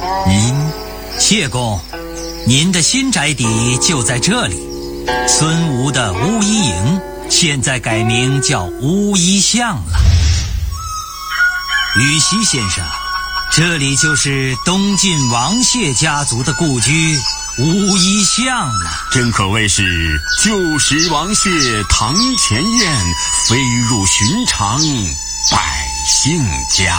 谢公，您的新宅邸就在这里。孙吴的巫医营现在改名叫巫医巷了。羽西先生，这里就是东晋王谢家族的故居巫医巷了。 真可谓是旧时王谢堂前燕，飞入寻常百姓家。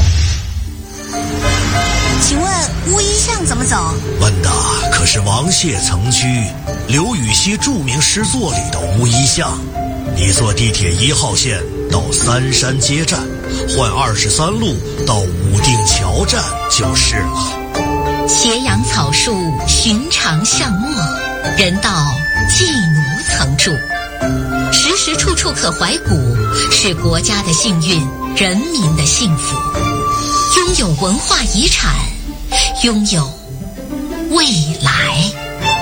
请问巫医巷怎么走？ 问的可是王谢曾居刘禹锡著名诗作里的巫医巷。你坐地铁1号线到三山街站，换23路到武定桥站就是了。 斜阳草树，寻常巷陌，人到妓奴曾住，时时处处可怀古，是国家的幸运，人民的幸福。拥有文化遗产，拥有未来。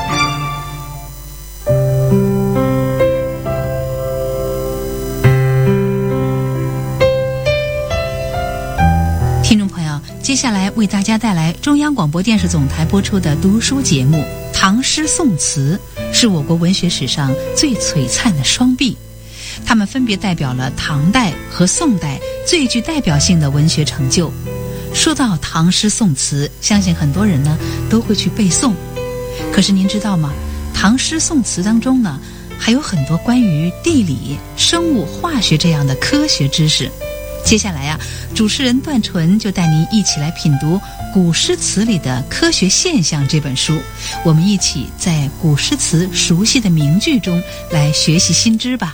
听众朋友，接下来为大家带来中央广播电视总台播出的读书节目《唐诗宋词》，是我国文学史上最璀璨的双璧，它们分别代表了唐代和宋代最具代表性的文学成就。说到唐诗宋词，相信很多人呢都会去背诵。可是您知道吗？唐诗宋词当中呢，还有很多关于地理、生物、化学这样的科学知识。接下来主持人段纯就带您一起来品读《古诗词里的科学现象》这本书，我们一起在古诗词熟悉的名句中来学习新知吧。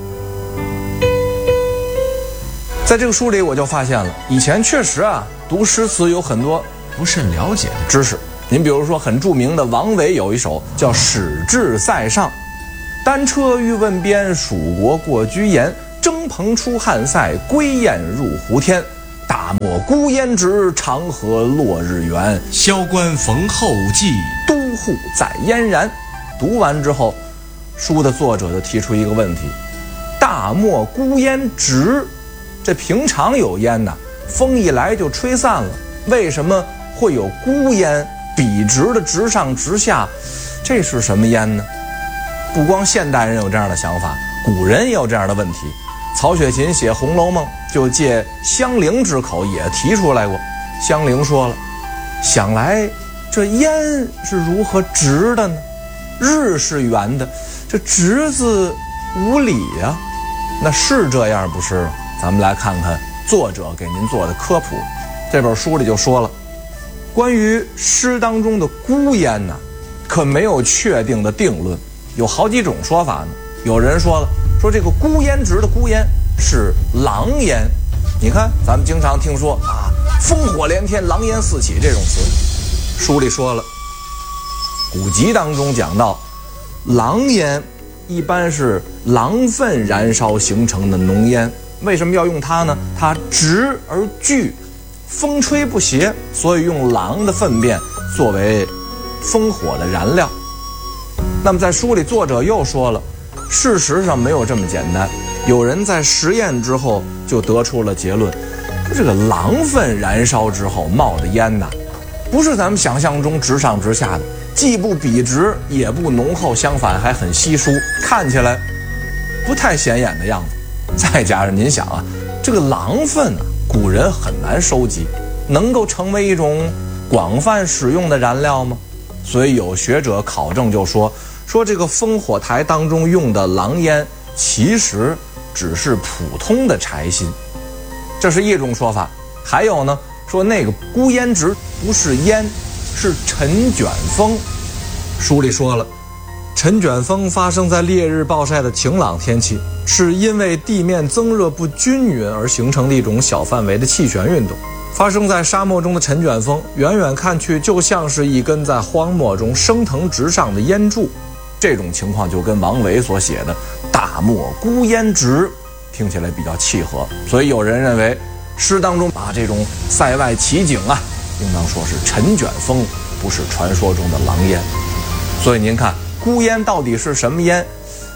在这个书里我就发现了，以前确实读诗词有很多不甚了解的知识。您比如说很著名的王维有一首叫《使至塞上》，单车欲问边，蜀国过居延。征蓬出汉塞，归雁入胡天。大漠孤烟直，长河落日圆。 萧关逢候骑， 都护在燕然。读完之后，书的作者就提出一个问题：大漠孤烟直，这平常有烟呐，风一来就吹散了，为什么会有孤烟笔直的直上直下？这是什么烟呢？不光现代人有这样的想法，古人也有这样的问题。曹雪芹写《红楼梦》就借香菱之口也提出来过。香菱说了，想来这烟是如何直的呢？日是圆的，这直字无理呀。那是这样不是？咱们来看看作者给您做的科普。这本书里就说了，关于诗当中的孤烟呢，可没有确定的定论，有好几种说法呢。有人说了，说这个孤烟直的孤烟是狼烟。你看咱们经常听说烽火连天，狼烟四起这种词。书里说了，古籍当中讲到，狼烟一般是狼粪燃烧形成的浓烟。为什么要用它呢？它直而聚，风吹不斜，所以用狼的粪便作为烽火的燃料。那么在书里作者又说了，事实上没有这么简单。有人在实验之后就得出了结论，说这个狼粪燃烧之后冒的烟不是咱们想象中直上直下的，既不笔直也不浓厚，相反还很稀疏，看起来不太显眼的样子。再加上您想这个狼粪古人很难收集，能够成为一种广泛使用的燃料吗？所以有学者考证就说这个烽火台当中用的狼烟其实只是普通的柴薪，这是一种说法。还有呢，说那个孤烟直不是烟，是尘卷风。书里说了，尘卷风发生在烈日暴晒的晴朗天气，是因为地面增热不均匀而形成的一种小范围的气旋运动。发生在沙漠中的尘卷风，远远看去就像是一根在荒漠中升腾直上的烟柱。这种情况就跟王维所写的大漠孤烟直听起来比较契合，所以有人认为诗当中这种塞外奇景应当说是尘卷风，不是传说中的狼烟。所以您看孤烟到底是什么烟？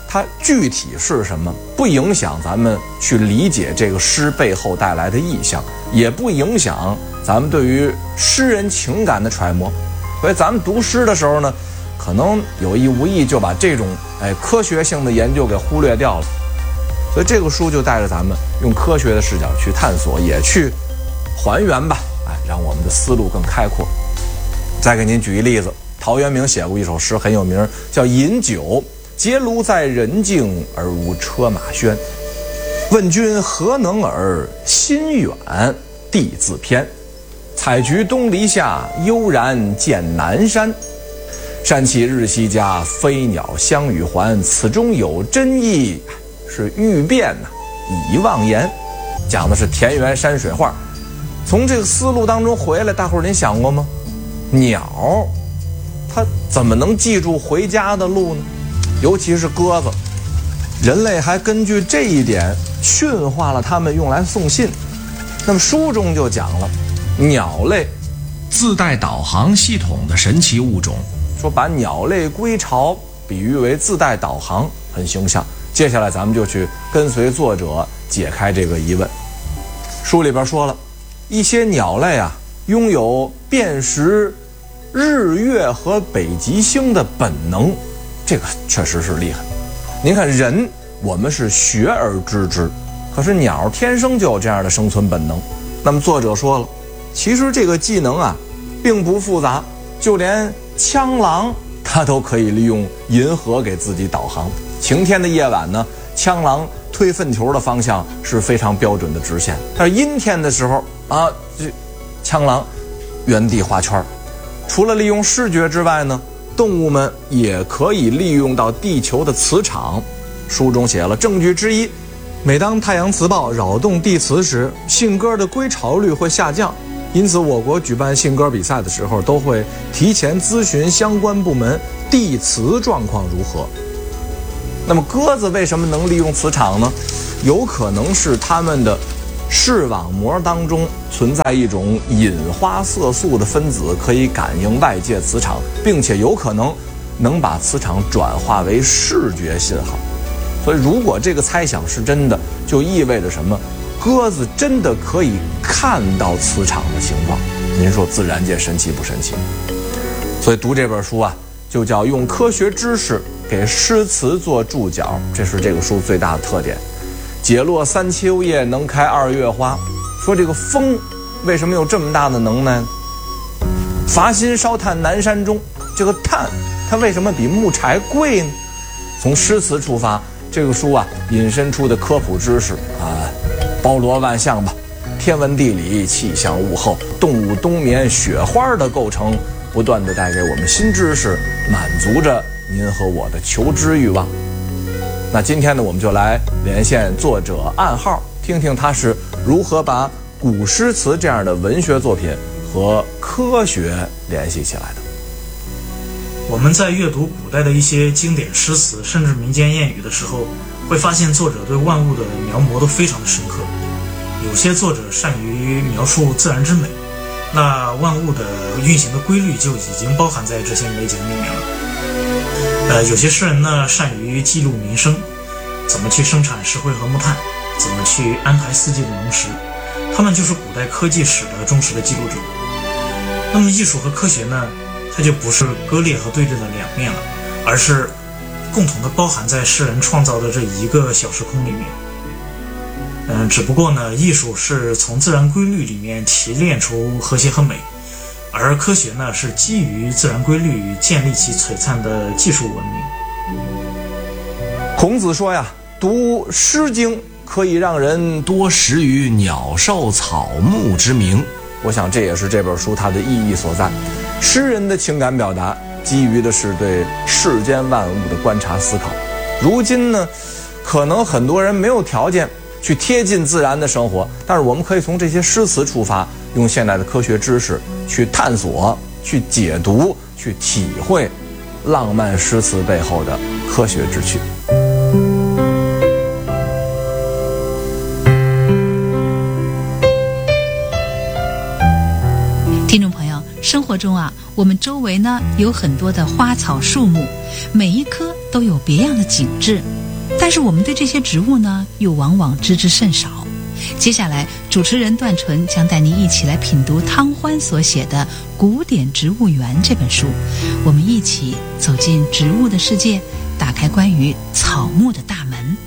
它具体是什么，不影响咱们去理解这个诗背后带来的意象，也不影响咱们对于诗人情感的揣摩。所以咱们读诗的时候呢，可能有意无意就把这种科学性的研究给忽略掉了。所以这个书就带着咱们用科学的视角去探索，也去还原吧，让我们的思路更开阔。再给您举一例子，陶渊明写过一首诗很有名，叫《饮酒》。结庐在人境而无车马喧，问君何能尔？心远地自偏。采菊东篱下，悠然见南山。山气日夕佳，飞鸟相与还。此中有真意，是欲辨已忘言。讲的是田园山水画。从这个思路当中回来，大伙儿您想过吗？鸟它怎么能记住回家的路呢？尤其是鸽子，人类还根据这一点驯化了它们，用来送信。那么书中就讲了，鸟类自带导航系统的神奇物种， 说把鸟类归巢比喻为自带导航，很形象。接下来咱们就去跟随作者解开这个疑问。书里边说了，一些鸟类拥有辨识日月和北极星的本能，这个确实是厉害。您看人，我们是学而知之，可是鸟天生就有这样的生存本能。那么作者说了，其实这个技能并不复杂，就连枪狼它都可以利用银河给自己导航。晴天的夜晚呢，枪狼推粪球的方向是非常标准的直线，但是阴天的时候这枪狼原地画圈。除了利用视觉之外呢，动物们也可以利用到地球的磁场。书中写了证据之一，每当太阳磁暴扰动地磁时，信鸽的归巢率会下降。因此我国举办信鸽比赛的时候，都会提前咨询相关部门地磁状况如何。那么鸽子为什么能利用磁场呢？有可能是它们的视网膜当中存在一种隐花色素的分子，可以感应外界磁场，并且有可能能把磁场转化为视觉信号。所以如果这个猜想是真的，就意味着什么？鸽子真的可以看到磁场的情况。您说自然界神奇不神奇？所以读这本书就叫用科学知识给诗词做注脚，这是这个书最大的特点。解落三秋叶，能开二月花。说这个风为什么有这么大的能耐呢？伐薪烧炭南山中，这个炭它为什么比木柴贵呢？从诗词出发，这个书引申出的科普知识包罗万象吧。天文地理、气象物候、动物冬眠、雪花的构成，不断地带给我们新知识，满足着您和我的求知欲望。那今天呢，我们就来连线作者暗号，听听他是如何把古诗词这样的文学作品和科学联系起来的。 我们在阅读古代的一些经典诗词，甚至民间谚语的时候，会发现作者对万物的描摹都非常的深刻。有些作者善于描述自然之美，那万物的运行的规律就已经包含在这些美景里面了。有些诗人呢，善于记录民生，怎么去生产石灰和木炭，怎么去安排四季的农时，他们就是古代科技史的忠实的记录者。那么艺术和科学呢，它就不是割裂和对立的两面了，而是共同的包含在诗人创造的这一个小时空里面。只不过呢，艺术是从自然规律里面提炼出和谐和美，而科学呢是基于自然规律建立起璀璨的技术文明。 孔子说读《诗经》可以让人多识于鸟兽草木之名。 我想这也是这本书它的意义所在。诗人的情感表达基于的是对世间万物的观察思考。如今呢，可能很多人没有条件去贴近自然的生活，但是我们可以从这些诗词出发，用现代的科学知识去探索、去解读、去体会浪漫诗词背后的科学之趣。 听众朋友，生活中我们周围呢有很多的花草树木，每一棵都都有别样的景致，但是我们对这些植物呢，又往往知之甚少。接下来，主持人段纯将带您一起来品读汤欢所写的《古典植物园》这本书，我们一起走进植物的世界，打开关于草木的大门。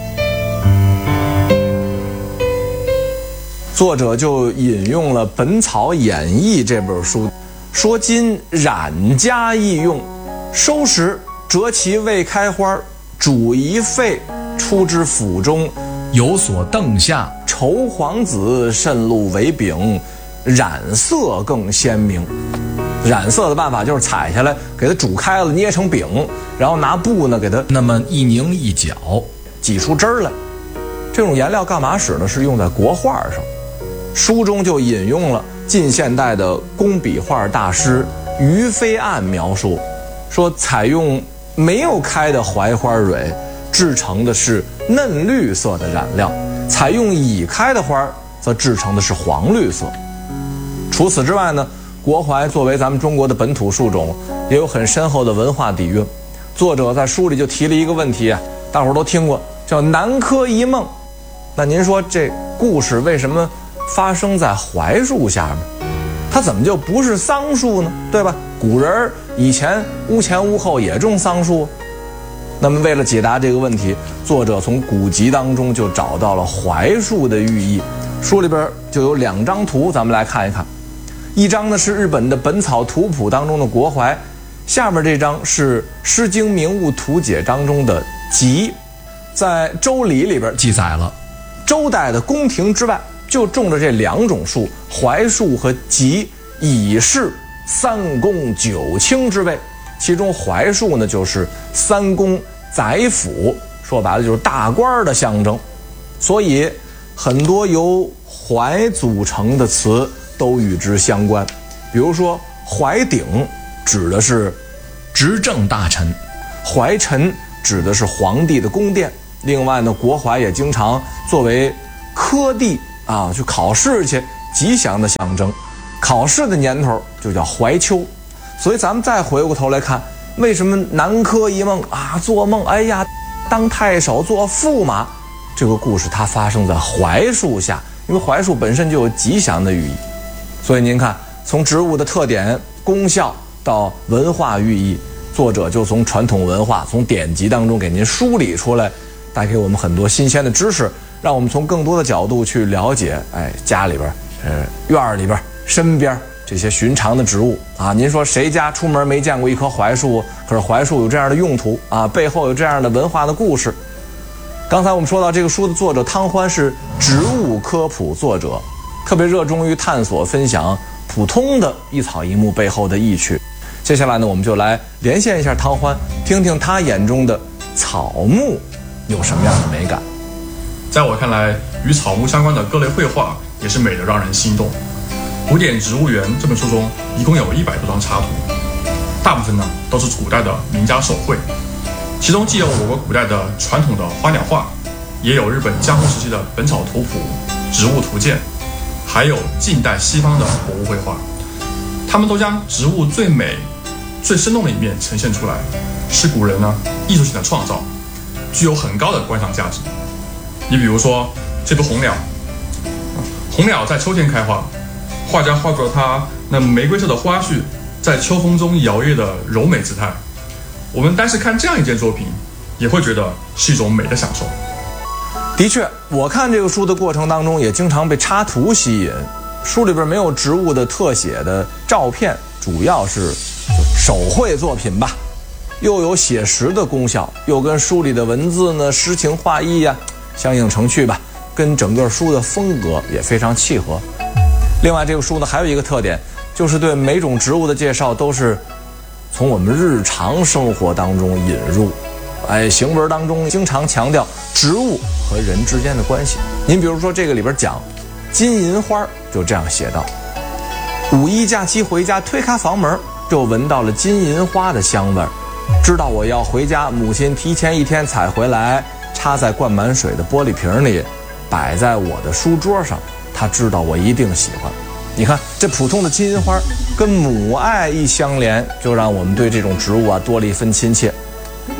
作者就引用了《本草演义》这本书，说今染家易用，收时折其未开花，煮一沸，出之釜中， 有所邓下， 稠黄紫，渗露为饼，染色更鲜明。染色的办法就是采下来，给它煮开了，捏成饼，然后拿布呢给它那么一拧一搅， 挤出汁儿来。这种颜料干嘛使呢？是用在国画上。书中就引用了近现代的工笔画大师于飞岸描述，说采用没有开的槐花蕊制成的是嫩绿色的染料，采用已开的花则制成的是黄绿色。除此之外呢，国槐作为咱们中国的本土树种，也有很深厚的文化底蕴。作者在书里就提了一个问题啊，大伙儿都听过，叫南柯一梦。那您说这故事为什么发生在槐树下面？它怎么就不是桑树呢？对吧？古人以前屋前屋后也种桑树。那么为了解答这个问题，作者从古籍当中就找到了槐树的寓意。书里边就有2张图，咱们来看一看。一张呢是日本的《本草图谱》当中的国槐，下面这张是《诗经名物图解》当中的棘。在《周礼》里边记载了周代的宫廷之外就种着这2种树，槐树和棘，以示3公9卿之谓。其中槐树呢就是3公宰辅，说白了就是大官的象征。所以很多由槐组成的词都与之相关。比如说槐鼎指的是执政大臣， 槐陈指的是皇帝的宫殿。另外呢，国槐也经常作为科第啊，去考试去吉祥的象征。考试的年头就叫槐秋。所以咱们再回过头来看，为什么南柯一梦啊，做梦哎呀当太守做驸马，这个故事它发生在槐树下，因为槐树本身就有吉祥的寓意。所以您看，从植物的特点功效到文化寓意，作者就从传统文化从典籍当中给您梳理出来，带给我们很多新鲜的知识，让我们从更多的角度去了解家里边院里边身边这些寻常的植物啊。您说谁家出门没见过一棵槐树？可是槐树有这样的用途啊，背后有这样的文化的故事。刚才我们说到这个书的作者汤欢是植物科普作者，特别热衷于探索分享普通的一草一木背后的意趣。接下来呢，我们就来连线一下汤欢，听听他眼中的草木有什么样的美感。 在我看来，与草木相关的各类绘画也是美得让人心动。《古典植物园》这本书中一共有100多张插图，大部分呢都是古代的名家手绘，其中既有我国古代的传统的花鸟画，也有日本江户时期的《本草图谱》、《植物图鉴》，还有近代西方的博物绘画。他们都将植物最美、最生动的一面呈现出来，是古人呢艺术性的创造，具有很高的观赏价值。你比如说这幅红鸟，红鸟在秋天开花，画家画出了它那玫瑰色的花序在秋风中摇曳的柔美姿态。我们单是看这样一件作品，也会觉得是一种美的享受。 的确，我看这个书的过程当中也经常被插图吸引。书里边没有植物的特写的照片，主要是手绘作品吧，又有写实的功效，又跟书里的文字呢诗情画意啊相映成趣吧，跟整个书的风格也非常契合。另外这个书呢还有一个特点，就是对每种植物的介绍都是从我们日常生活当中引入，行文当中经常强调植物和人之间的关系。您比如说这个里边讲金银花，就这样写道：五一假期回家，推开房门就闻到了金银花的香味儿，知道我要回家，母亲提前1天采回来，插在灌满水的玻璃瓶里，摆在我的书桌上，她知道我一定喜欢。你看这普通的金银花跟母爱一相连，就让我们对这种植物啊多了一分亲切。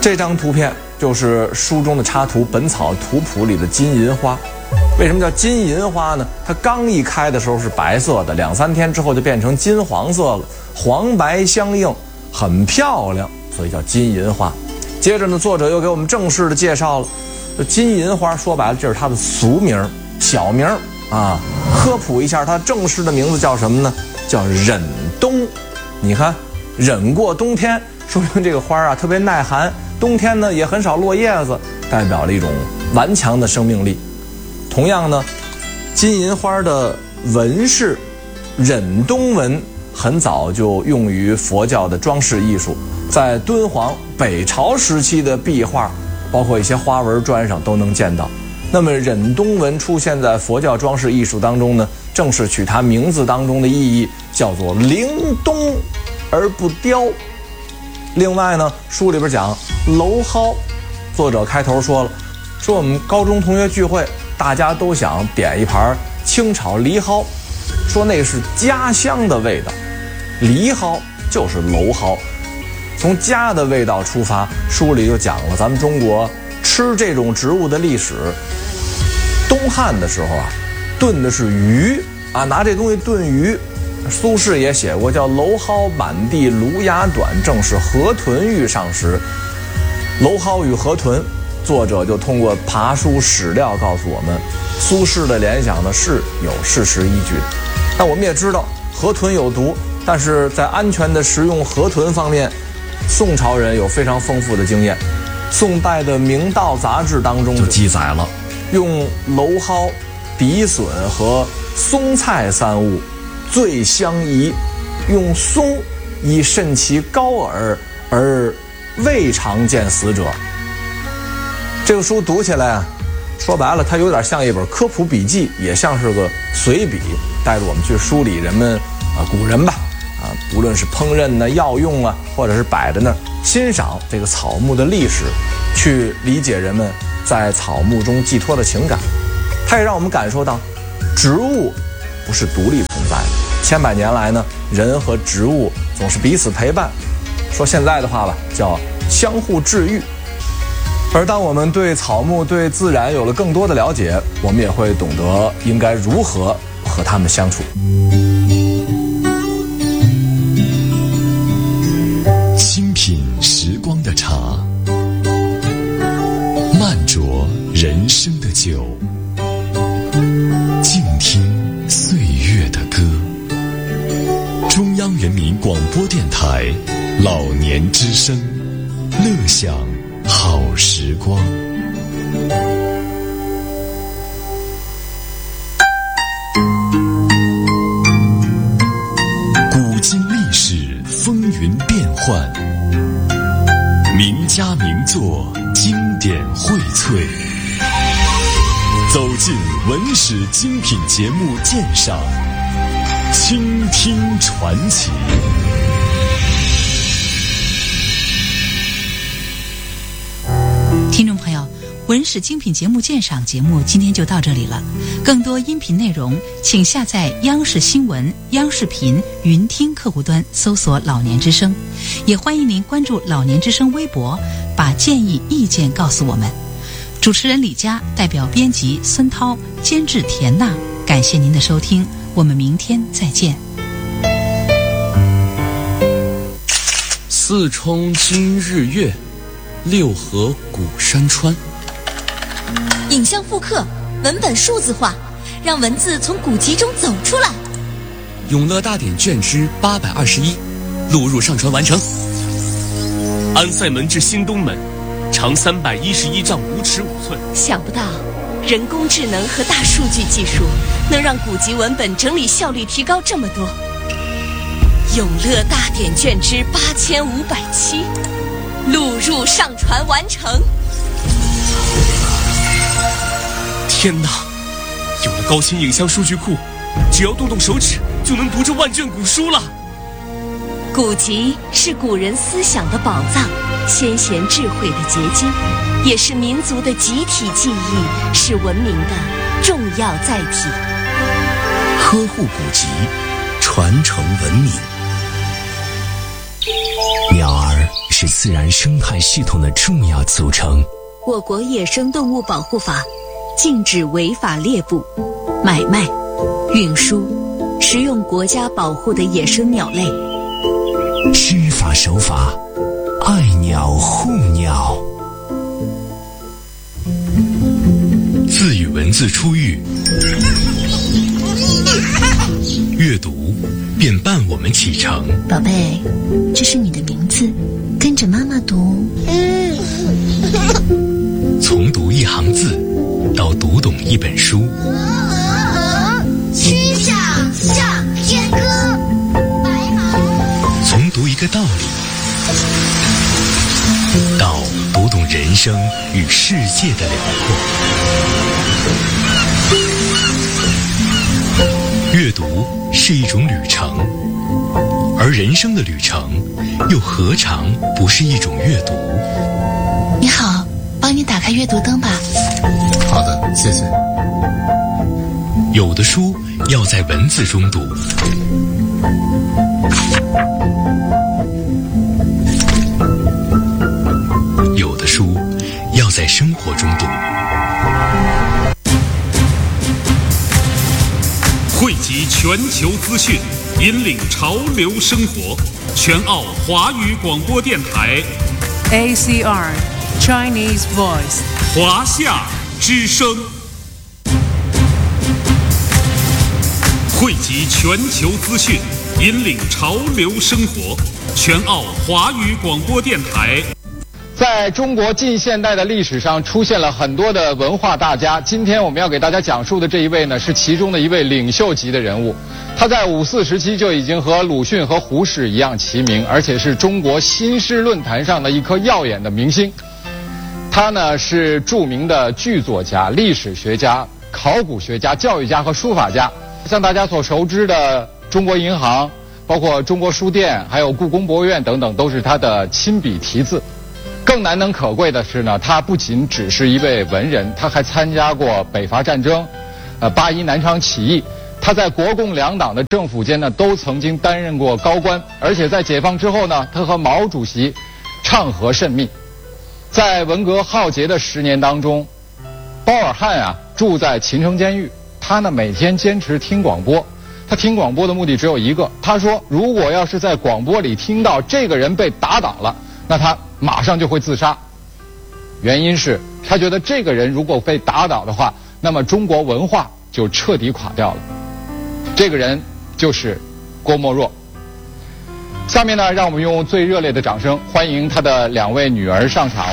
这张图片就是书中的插图《本草图谱》里的金银花。为什么叫金银花呢？它刚一开的时候是白色的，2-3天之后就变成金黄色了，黄白相映，很漂亮，所以叫金银花。接着呢，作者又给我们正式的介绍了，这金银花说白了这是它的俗名、小名啊。科普一下，它正式的名字叫什么呢？叫忍冬。你看，忍过冬天，说明这个花啊特别耐寒，冬天呢也很少落叶子，代表了一种顽强的生命力。同样呢，金银花的纹饰忍冬纹很早就用于佛教的装饰艺术，在敦煌北朝时期的壁画，包括一些花纹砖上都能见到。那么忍冬纹出现在佛教装饰艺术当中呢，正是取它名字当中的意义，叫做凌冬而不凋。另外呢，书里边讲蒌蒿，作者开头说了，说我们高中同学聚会，大家都想点一盘清炒梨蒿，说那是家乡的味道，梨蒿就是蒌蒿。从家的味道出发，书里就讲了咱们中国吃这种植物的历史。东汉的时候啊，炖的是鱼啊，拿这东西炖鱼。苏轼也写过，叫蒌蒿满地芦芽短，正是河豚欲上时。蒌蒿与河豚，作者就通过爬书史料告诉我们，苏轼的联想呢是有事实依据的。但我们也知道河豚有毒，但是在安全的食用河豚方面，宋朝人有非常丰富的经验。宋代的《明道》杂志当中就记载了，用蒌蒿、荻笋和松菜3物最相宜，用松以甚其高耳，而未常见死者。这个书读起来啊，说白了它有点像一本科普笔记，也像是个随笔，带着我们去梳理人们古人吧无论是烹饪呢、药用啊，或者是摆在那儿欣赏这个草木的历史，去理解人们在草木中寄托的情感。它也让我们感受到植物不是独立存在的，千百年来呢，人和植物总是彼此陪伴，说现在的话吧，叫相互治愈。而当我们对草木、对自然有了更多的了解，我们也会懂得应该如何和它们相处。 精品时光的茶，慢酌人生的酒，静听岁月的歌。中央人民广播电台老年之声，乐享好时光。古今历史风云变幻，名家名作经典荟萃，走进文史精品节目鉴赏，倾听传奇。 听众朋友，文史精品节目鉴赏节目今天就到这里了。更多音频内容，请下载央视新闻、央视频云听客户端，搜索“老年之声”。也欢迎您关注“老年之声”微博，把建议、意见告诉我们。主持人李佳，代表编辑孙涛，监制田娜，感谢您的收听，我们明天再见。 四冲今日月，六合古山川。 影像复刻，文本数字化，让文字从古籍中走出来。 永乐大典卷之821，录入上传完成。安塞门至新东门，长311丈5尺5寸。 想不到，人工智能和大数据技术能让古籍文本整理效率提高这么多。永乐大典卷之8507，录入上传完成。 天哪，有了高清影像数据库，只要动动手指就能读这万卷古书了。 古籍是古人思想的宝藏，先贤智慧的结晶，也是民族的集体记忆，是文明的重要载体。 呵护古籍，传承文明。鸟儿是自然生态系统的重要组成。 我国野生动物保护法禁止违法猎捕、买卖、运输、食用国家保护的野生鸟类。 知法守法，爱鸟护鸟。 自与文字初遇，阅读便伴我们启程。 宝贝，这是你的名字，跟着妈妈读。 从读一行字到读懂一本书， 曲项向天歌。 从读一个道理到读懂人生与世界的辽阔。阅读是一种旅程，而人生的旅程又何尝不是一种阅读？ 你好，帮你打开阅读灯吧。 好的，谢谢。 有的书要在文字中读，有的书要在生活中读。 汇集全球资讯，引领潮流生活。全澳华语广播电台 ACR Chinese Voice 华夏之声，汇集全球资讯，引领潮流生活。全澳华语广播电台。 在中国近现代的历史上出现了很多的文化大家，今天我们要给大家讲述的这一位呢，是其中的一位领袖级的人物。他在5·4时期就已经和鲁迅和胡适一样齐名，而且是中国新诗论坛上的一颗耀眼的明星。他呢是著名的剧作家、历史学家、考古学家、教育家和书法家。像大家所熟知的中国银行，包括中国书店，还有故宫博物院等等，都是他的亲笔题字。更难能可贵的是呢，他不仅只是一位文人，他还参加过北伐战争、8·1南昌起义。他在国共两党的政府间呢，都曾经担任过高官，而且在解放之后呢，他和毛主席唱和甚密。在文革浩劫的10年当中，包尔汉啊住在秦城监狱，他呢每天坚持听广播。他听广播的目的只有一个，他说如果要是在广播里听到这个人被打倒了，那他马上就会自杀。原因是他觉得这个人如果被打倒的话，那么中国文化就彻底垮掉了。这个人就是郭沫若。下面呢，让我们用最热烈的掌声欢迎他的2位女儿上场。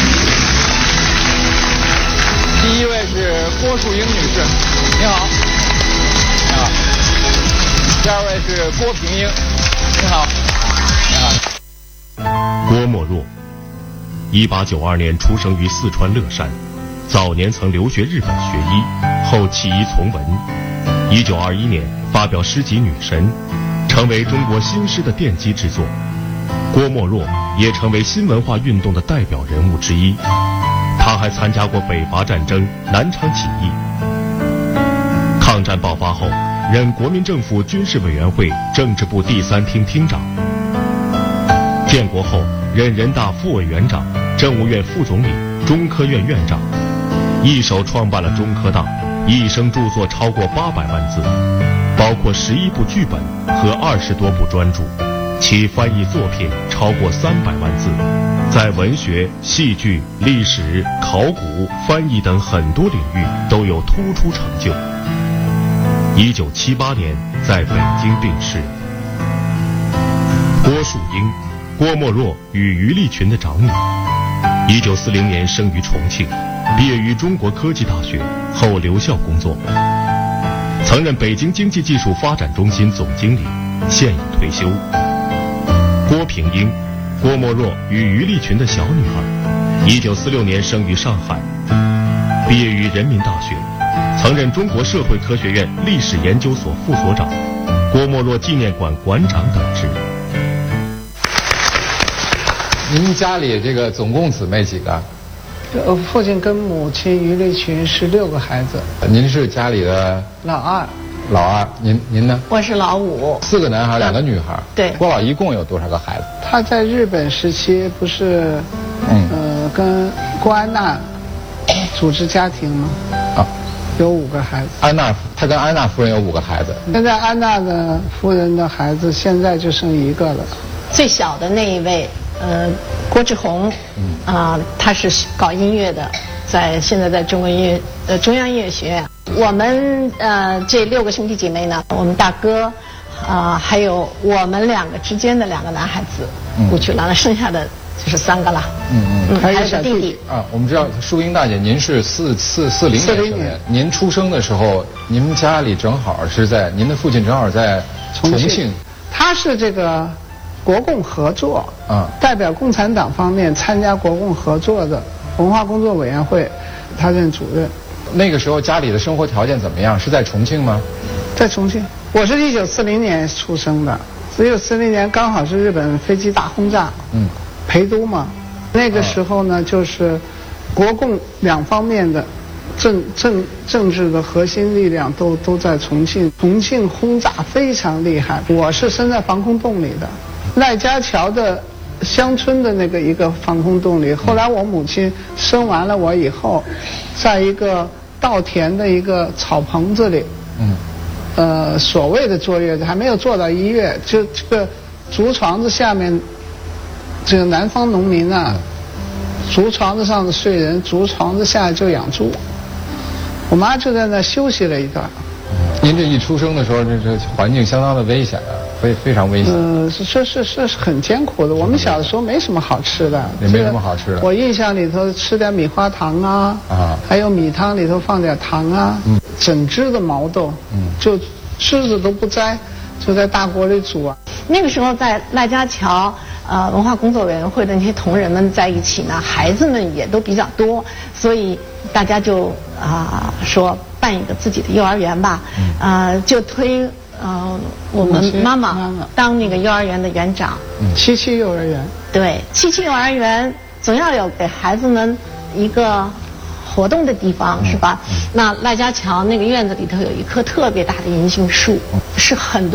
第一位是郭树英女士，你好。你好。第2位是郭平英，你好。你好。 郭沫若，1892年出生于四川乐山，早年曾留学日本学医，后弃医从文。1921年发表诗集《女神》，成为中国新诗的奠基之作。郭沫若也成为新文化运动的代表人物之一。他还参加过北伐战争、南昌起义。抗战爆发后，任国民政府军事委员会政治部第3厅厅长。建国后，任人大副委员长、政务院副总理、中科院院长，一手创办了中科大，一生著作超过800万字，包括11部剧本和20多部专著，其翻译作品超过300万字，在文学、戏剧、历史、考古、翻译等很多领域都有突出成就。1978年在北京病逝。郭树英，郭沫若与余丽群的长女，1940年生于重庆，毕业于中国科技大学，后留校工作，曾任北京经济技术发展中心总经理，现已退休。郭平英，郭沫若与余丽群的小女儿，1946年生于上海，毕业于人民大学，曾任中国社会科学院历史研究所副所长、郭沫若纪念馆馆长等职。 您家里这个总共姊妹几个？ 我父亲跟母亲余丽群是6个孩子。 您是家里的老二。 老二，您呢？ 我是老五。 4个男孩，2个女孩。 对。 郭老一共有多少个孩子？ 他在日本时期不是，跟郭安娜组织家庭吗？ 啊， 有5个孩子。 他跟安娜夫人有5个孩子。 现在安娜的夫人的孩子现在就剩1个了。 最小的那一位，郭志宏，他是搞音乐的，现在在中央音乐学院。我们这6个兄弟姐妹呢，我们大哥，还有我们2个之间的2个男孩子过去了，那剩下的就是3个了。还有个弟弟。 我们知道淑英大姐，您是40年生人，您出生的时候，您们家里正好是在，您的父亲正好在重庆。 他是这个国共合作，代表共产党方面参加国共合作的文化工作委员会，他任主任。 那个时候家里的生活条件怎么样？是在重庆吗？ 在重庆。我是1940年出生的，1940年刚好是日本飞机大轰炸，陪都嘛。那个时候呢，就是国共2方面的政治的核心力量都在重庆。重庆轰炸非常厉害，我是生在防空洞里的，赖家桥的乡村的那个一个防空洞里。后来我母亲生完了我以后，在一个稻田的一个草棚子里，所谓的坐月子还没有坐到医院，就这个竹床子下面，这个南方农民啊，竹床子上的睡人，竹床子下就养猪。我妈就在那休息了一段。 您这一出生的时候，这环境相当的危险啊，非常危险。 是很艰苦的。我们小的时候没什么好吃的， 也没什么好吃的。 我印象里头吃点米花糖啊，还有米汤里头放点糖啊，整只的毛豆，就枝子都不摘，就在大锅里煮啊。 那个时候在赖家桥文化工作委员会的那些同仁们在一起呢，孩子们也都比较多，所以大家就说办一个自己的幼儿园吧，就推我们妈妈当那个幼儿园的园长。 77幼儿园。 对，77幼儿园总要有给孩子们一个活动的地方，是吧？那赖家桥那个院子里头有一棵特别大的银杏树，是很多